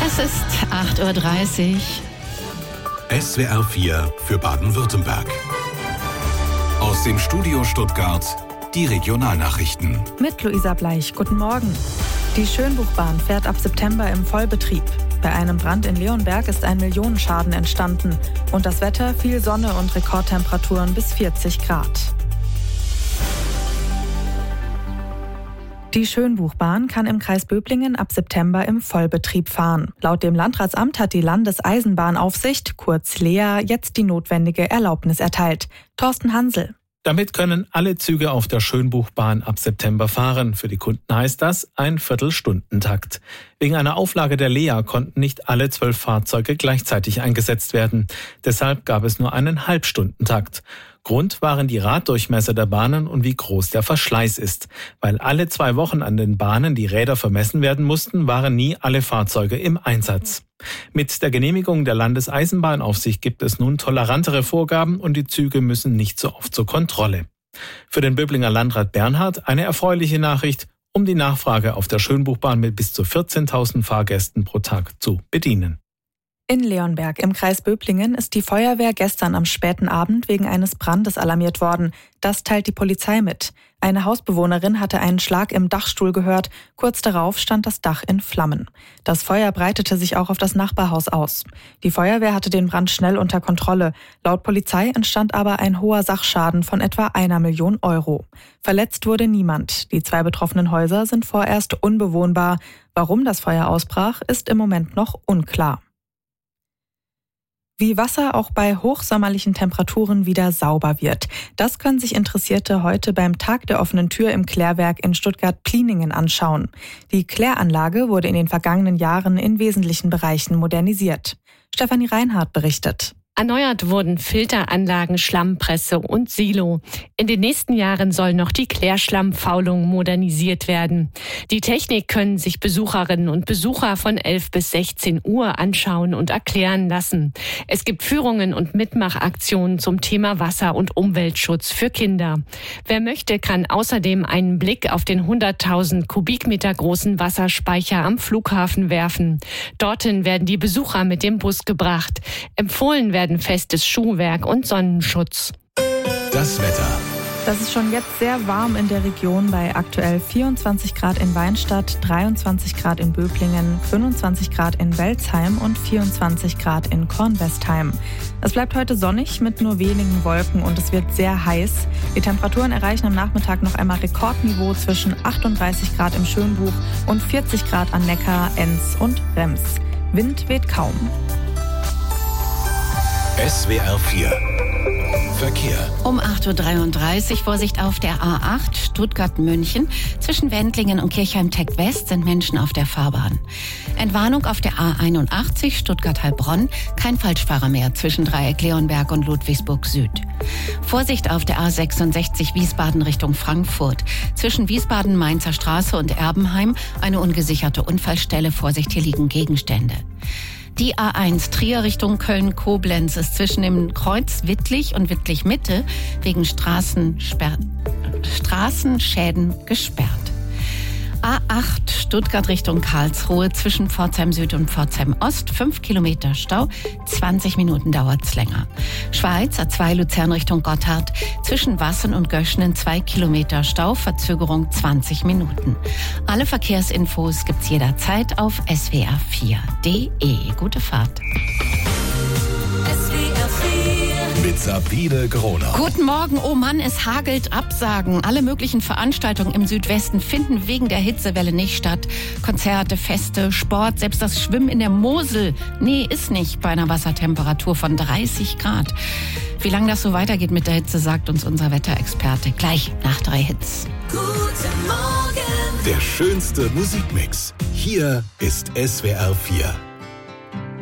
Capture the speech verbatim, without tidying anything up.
Es ist acht Uhr dreißig. S W R vier für Baden-Württemberg. Aus dem Studio Stuttgart die Regionalnachrichten. Mit Luisa Bleich, guten Morgen. Die Schönbuchbahn fährt ab September im Vollbetrieb. Bei einem Brand in Leonberg ist ein Millionenschaden entstanden. Und das Wetter, viel Sonne und Rekordtemperaturen bis vierzig Grad. Die Schönbuchbahn kann im Kreis Böblingen ab September im Vollbetrieb fahren. Laut dem Landratsamt hat die Landeseisenbahnaufsicht, kurz L E A, jetzt die notwendige Erlaubnis erteilt. Thorsten Hansel. Damit können alle Züge auf der Schönbuchbahn ab September fahren. Für die Kunden heißt das ein Viertelstundentakt. Wegen einer Auflage der L E A konnten nicht alle zwölf Fahrzeuge gleichzeitig eingesetzt werden. Deshalb gab es nur einen Halbstundentakt. Grund waren die Raddurchmesser der Bahnen und wie groß der Verschleiß ist. Weil alle zwei Wochen an den Bahnen die Räder vermessen werden mussten, waren nie alle Fahrzeuge im Einsatz. Mit der Genehmigung der Landeseisenbahnaufsicht gibt es nun tolerantere Vorgaben und die Züge müssen nicht so oft zur Kontrolle. Für den Böblinger Landrat Bernhard eine erfreuliche Nachricht, um die Nachfrage auf der Schönbuchbahn mit bis zu vierzehntausend Fahrgästen pro Tag zu bedienen. In Leonberg im Kreis Böblingen ist die Feuerwehr gestern am späten Abend wegen eines Brandes alarmiert worden. Das teilt die Polizei mit. Eine Hausbewohnerin hatte einen Schlag im Dachstuhl gehört. Kurz darauf stand das Dach in Flammen. Das Feuer breitete sich auch auf das Nachbarhaus aus. Die Feuerwehr hatte den Brand schnell unter Kontrolle. Laut Polizei entstand aber ein hoher Sachschaden von etwa einer Million Euro. Verletzt wurde niemand. Die zwei betroffenen Häuser sind vorerst unbewohnbar. Warum das Feuer ausbrach, ist im Moment noch unklar. Wie Wasser auch bei hochsommerlichen Temperaturen wieder sauber wird. Das können sich Interessierte heute beim Tag der offenen Tür im Klärwerk in Stuttgart-Pliningen anschauen. Die Kläranlage wurde in den vergangenen Jahren in wesentlichen Bereichen modernisiert. Stefanie Reinhardt berichtet. Erneuert wurden Filteranlagen, Schlammpresse und Silo. In den nächsten Jahren soll noch die Klärschlammfaulung modernisiert werden. Die Technik können sich Besucherinnen und Besucher von elf bis sechzehn Uhr anschauen und erklären lassen. Es gibt Führungen und Mitmachaktionen zum Thema Wasser- und Umweltschutz für Kinder. Wer möchte, kann außerdem einen Blick auf den hunderttausend Kubikmeter großen Wasserspeicher am Flughafen werfen. Dorthin werden die Besucher mit dem Bus gebracht. Empfohlen werden festes Schuhwerk und Sonnenschutz. Das Wetter. Das ist schon jetzt sehr warm in der Region bei aktuell vierundzwanzig Grad in Weinstadt, dreiundzwanzig Grad in Böblingen, fünfundzwanzig Grad in Welzheim und vierundzwanzig Grad in Kornwestheim. Es bleibt heute sonnig mit nur wenigen Wolken und es wird sehr heiß. Die Temperaturen erreichen am Nachmittag noch einmal Rekordniveau zwischen achtunddreißig Grad im Schönbuch und vierzig Grad an Neckar, Enz und Rems. Wind weht kaum. S W R vier Verkehr. Um acht Uhr dreiunddreißig, Vorsicht auf der A acht, Stuttgart-München. Zwischen Wendlingen und Kirchheim-Tech-West sind Menschen auf der Fahrbahn. Entwarnung auf der A einundachtzig, Stuttgart-Heilbronn. Kein Falschfahrer mehr zwischen Dreieck Leonberg und Ludwigsburg Süd. Vorsicht auf der A sechsundsechzig, Wiesbaden Richtung Frankfurt. Zwischen Wiesbaden-Mainzer Straße und Erbenheim eine ungesicherte Unfallstelle. Vorsicht, hier liegen Gegenstände. Die A eins Trier Richtung Köln-Koblenz ist zwischen dem Kreuz Wittlich und Wittlich-Mitte wegen Straßensperr- Straßenschäden gesperrt. A acht Stuttgart Richtung Karlsruhe zwischen Pforzheim Süd und Pforzheim Ost, fünf Kilometer Stau, zwanzig Minuten dauert's länger. Schweiz A zwei Luzern Richtung Gotthard zwischen Wassen und Göschenen, zwei Kilometer Stau, Verzögerung zwanzig Minuten. Alle Verkehrsinfos gibt's jederzeit auf S W R vier punkt de. Gute Fahrt. Mit Sabine Groner. Guten Morgen. Oh Mann, es hagelt Absagen. Alle möglichen Veranstaltungen im Südwesten finden wegen der Hitzewelle nicht statt. Konzerte, Feste, Sport, selbst das Schwimmen in der Mosel. Nee, ist nicht bei einer Wassertemperatur von dreißig Grad. Wie lange das so weitergeht mit der Hitze, sagt uns unser Wetterexperte. Gleich nach drei Hits. Guten Morgen. Der schönste Musikmix. Hier ist S W R vier.